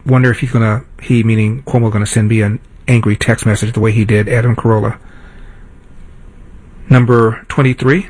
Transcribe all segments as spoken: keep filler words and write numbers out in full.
wonder if he's going to, he meaning Cuomo, going to send me an angry text message the way he did Adam Carolla. Number twenty-three.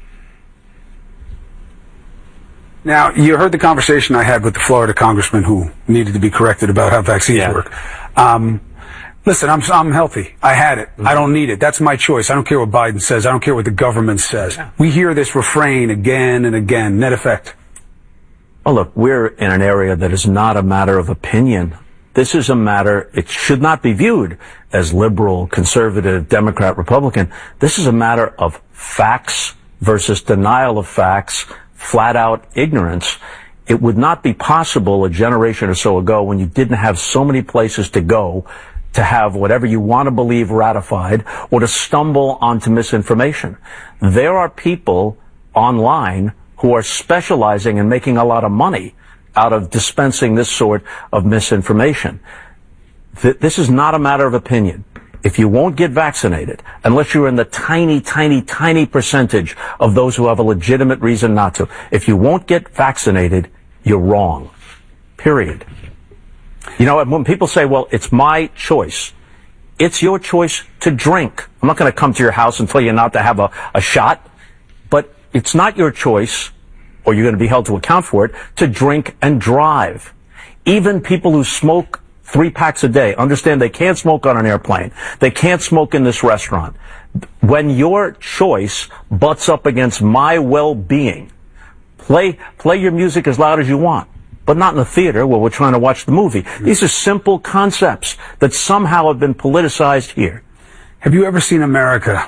Now, you heard the conversation I had with the Florida congressman who needed to be corrected about how vaccines yeah. work. Um, listen, I'm I'm healthy. I had it. Mm-hmm. I don't need it. That's my choice. I don't care what Biden says. I don't care what the government says. Yeah. We hear this refrain again and again. Net effect. Well, look, we're in an area that is not a matter of opinion. This is a matter, it should not be viewed as liberal, conservative, Democrat, Republican. This is a matter of facts versus denial of facts, flat-out ignorance. It would not be possible a generation or so ago, when you didn't have so many places to go to have whatever you want to believe ratified or to stumble onto misinformation. There are people online who are specializing in making a lot of money out of dispensing this sort of misinformation. Th- this is not a matter of opinion. If you won't get vaccinated, unless you're in the tiny, tiny, tiny percentage of those who have a legitimate reason not to, if you won't get vaccinated, you're wrong. Period. You know, when people say, well, it's my choice, it's your choice to drink. I'm not going to come to your house and tell you not to have a, a shot, but it's not your choice, or you're going to be held to account for it, to drink and drive. Even people who smoke three packs a day understand they can't smoke on an airplane. They can't smoke in this restaurant. When your choice butts up against my well-being, play play your music as loud as you want, but not in the theater where we're trying to watch the movie. These are simple concepts that somehow have been politicized here. Have you ever seen America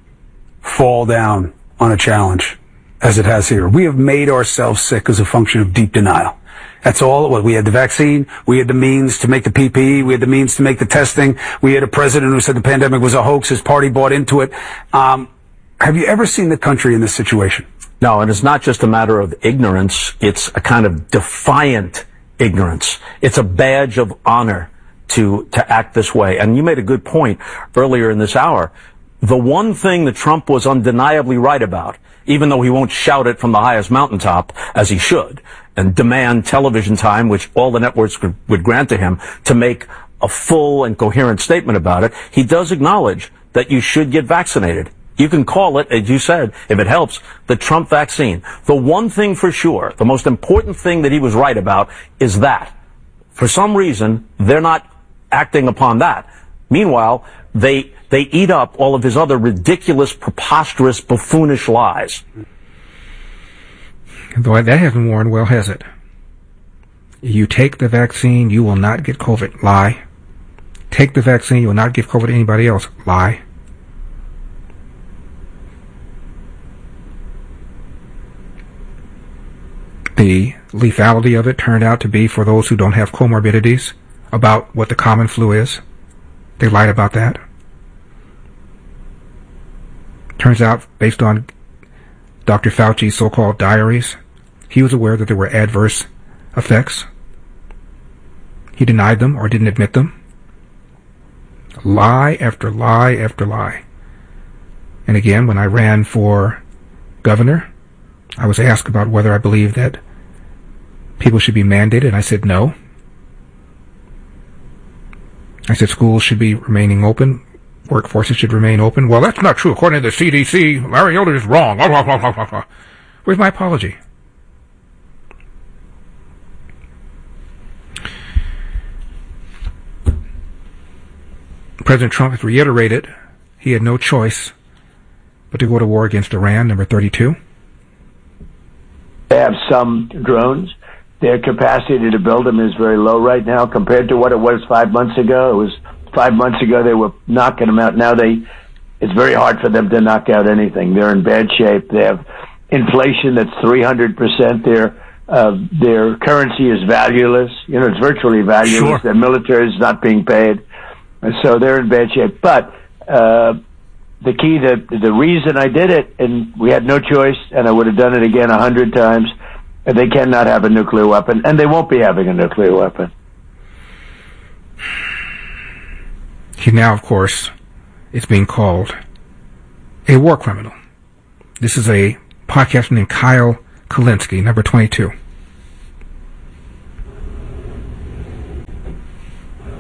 fall down on a challenge as it has here? We have made ourselves sick as a function of deep denial. That's all it was. We had the vaccine. We had the means to make the P P E. We had the means to make the testing. We had a president who said the pandemic was a hoax. His party bought into it. Um, have you ever seen the country in this situation? No, and it's not just a matter of ignorance. It's a kind of defiant ignorance. It's a badge of honor to, to act this way. And you made a good point earlier in this hour. The one thing that Trump was undeniably right about, even though he won't shout it from the highest mountaintop, as he should, and demand television time, which all the networks would, would grant to him, to make a full and coherent statement about it, he does acknowledge that you should get vaccinated. You can call it, as you said, if it helps, the Trump vaccine. The one thing for sure, the most important thing that he was right about is that. For some reason, they're not acting upon that. Meanwhile, they they eat up all of his other ridiculous, preposterous, buffoonish lies. Though that hasn't worn well, has it? You take the vaccine, you will not get COVID. Lie. Take the vaccine, you will not give COVID to anybody else. Lie. The lethality of it turned out to be for those who don't have comorbidities about what the common flu is. They lied about that. Turns out, based on Doctor Fauci's so-called diaries, he was aware that there were adverse effects. He denied them or didn't admit them. Lie after lie after lie. And again, when I ran for governor, I was asked about whether I believed that people should be mandated, and I said no. I said schools should be remaining open, workforces should remain open. Well, that's not true. According to the C D C, Larry Elder is wrong. Where's my apology? President Trump has reiterated he had no choice but to go to war against Iran, number thirty-two. They have some drones. Their capacity to build them is very low right now compared to what it was five months ago. It was five months ago they were knocking them out. Now they, it's very hard for them to knock out anything. They're in bad shape. They have inflation that's three hundred percent. Their uh, their currency is valueless. You know, it's virtually valueless. Sure. Their military is not being paid, and so they're in bad shape. But uh, the key, the the reason I did it, and we had no choice, and I would have done it again a hundred times. They cannot have a nuclear weapon, and they won't be having a nuclear weapon. He now, of course, is being called a war criminal. This is a podcaster named Kyle Kulinski, number twenty-two.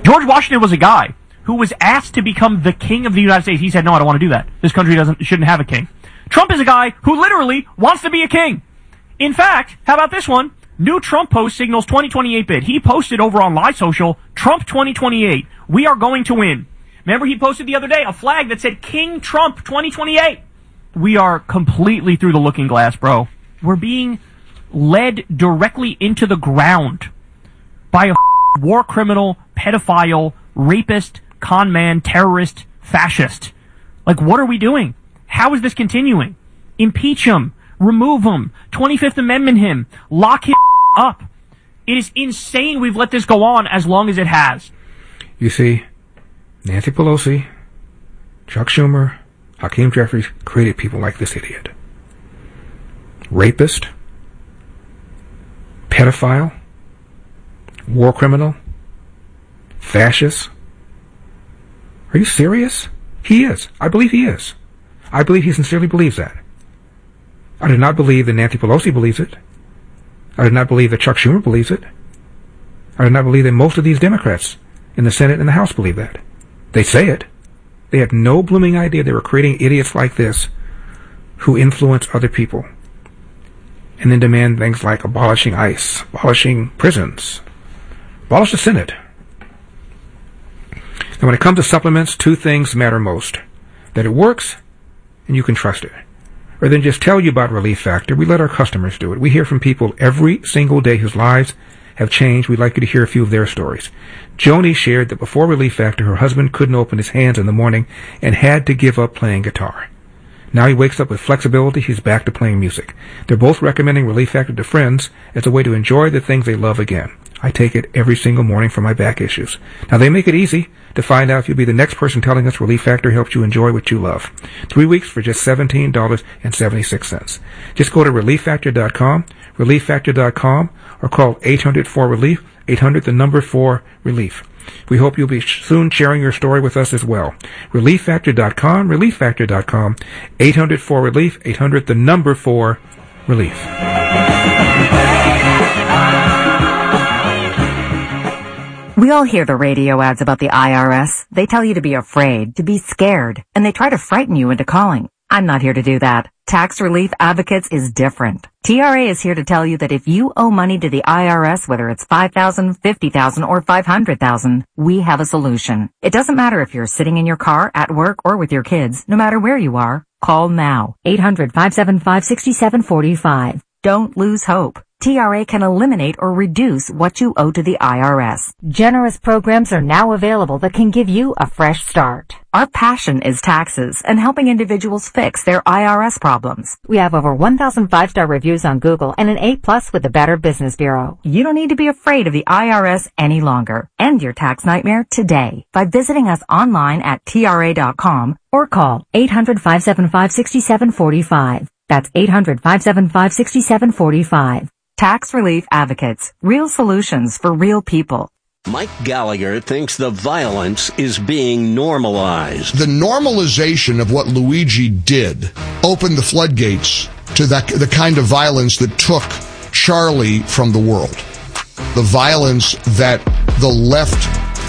George Washington was a guy who was asked to become the king of the United States. He said, no, I don't want to do that. This country doesn't shouldn't have a king. Trump is a guy who literally wants to be a king. In fact, how about this one? New Trump post signals twenty twenty-eight bid. He posted over on Live Social, Trump twenty twenty-eight. We are going to win. Remember he posted the other day a flag that said King Trump twenty twenty-eight. We are completely through the looking glass, bro. We're being led directly into the ground by a war criminal, pedophile, rapist, con man, terrorist, fascist. Like, what are we doing? How is this continuing? Impeach him. Remove him. twenty-fifth Amendment him. Lock him up. It is insane we've let this go on as long as it has. You see, Nancy Pelosi, Chuck Schumer, Hakeem Jeffries created people like this idiot. Rapist, pedophile, war criminal, fascist. Are you serious? He is. I believe he is. I believe he sincerely believes that. I do not believe that Nancy Pelosi believes it. I do not believe that Chuck Schumer believes it. I do not believe that most of these Democrats in the Senate and the House believe that. They say it. They had no blooming idea they were creating idiots like this who influence other people and then demand things like abolishing ICE, abolishing prisons, abolish the Senate. Now, when it comes to supplements, two things matter most. That it works and you can trust it. Rather than just tell you about Relief Factor, we let our customers do it. We hear from people every single day whose lives have changed. We'd like you to hear a few of their stories. Joni shared that before Relief Factor, her husband couldn't open his hands in the morning and had to give up playing guitar. Now he wakes up with flexibility. He's back to playing music. They're both recommending Relief Factor to friends as a way to enjoy the things they love again. I take it every single morning for my back issues. Now, they make it easy to find out if you'll be the next person telling us Relief Factor helps you enjoy what you love. Three weeks for just seventeen dollars and seventy-six cents. Just go to relief factor dot com, relief factor dot com, or call eight hundred four relief, eight hundred the number four relief. We hope you'll be soon sharing your story with us as well. relief factor dot com, relief factor dot com, eight hundred four relief, eight hundred the number four relief. We all hear the radio ads about the I R S. They tell you to be afraid, to be scared, and they try to frighten you into calling. I'm not here to do that. Tax Relief Advocates is different. T R A is here to tell you that if you owe money to the I R S, whether it's five thousand dollars, fifty thousand dollars, or five hundred thousand dollars, we have a solution. It doesn't matter if you're sitting in your car, at work, or with your kids. No matter where you are, call now. eight hundred, five seven five, six seven four five. Don't lose hope. T R A can eliminate or reduce what you owe to the I R S. Generous programs are now available that can give you a fresh start. Our passion is taxes and helping individuals fix their I R S problems. We have over one thousand five-star reviews on Google and an A plus with the Better Business Bureau. You don't need to be afraid of the I R S any longer. End your tax nightmare today by visiting us online at T R A dot com or call eight hundred, five seven five, six seven four five. That's eight hundred, five seven five, six seven four five. Tax Relief Advocates. Real solutions for real people. Mike Gallagher thinks the violence is being normalized. The normalization of what Luigi did opened the floodgates to that the kind of violence that took Charlie from the world. The violence that the left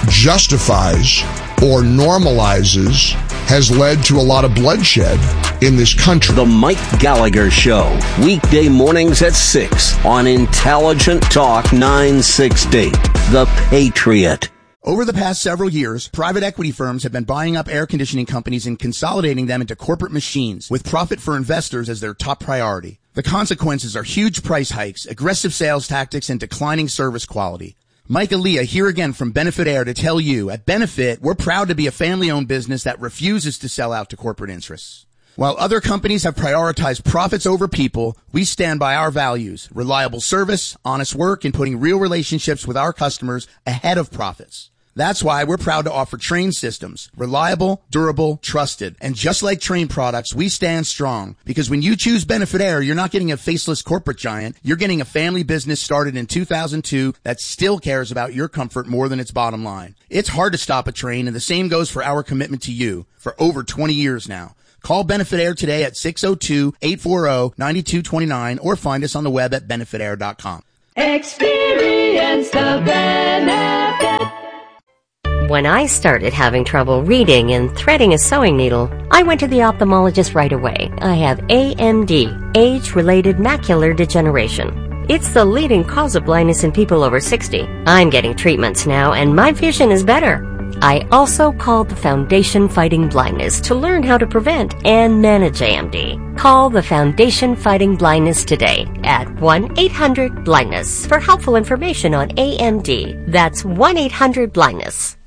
justifies or normalizes has led to a lot of bloodshed in this country. The Mike Gallagher Show, weekday mornings at six on Intelligent Talk nine sixty, The Patriot. Over the past several years, private equity firms have been buying up air conditioning companies and consolidating them into corporate machines, with profit for investors as their top priority. The consequences are huge price hikes, aggressive sales tactics, and declining service quality. Mike Aaliyah here again from Benefit Air to tell you, at Benefit, we're proud to be a family-owned business that refuses to sell out to corporate interests. While other companies have prioritized profits over people, we stand by our values, reliable service, honest work, and putting real relationships with our customers ahead of profits. That's why we're proud to offer Trane systems, reliable, durable, trusted. And just like Trane products, we stand strong, because when you choose Benefit Air, you're not getting a faceless corporate giant. You're getting a family business started in two thousand two that still cares about your comfort more than its bottom line. It's hard to stop a train, and the same goes for our commitment to you for over twenty years now. Call Benefit Air today at six oh two, eight four zero, nine two two nine or find us on the web at benefit air dot com. Experience the benefit. When I started having trouble reading and threading a sewing needle, I went to the ophthalmologist right away. I have A M D, age-related macular degeneration. It's the leading cause of blindness in people over sixty. I'm getting treatments now, and my vision is better. I also called the Foundation Fighting Blindness to learn how to prevent and manage A M D. Call the Foundation Fighting Blindness today at one eight hundred blindness for helpful information on A M D. That's one eight hundred blindness.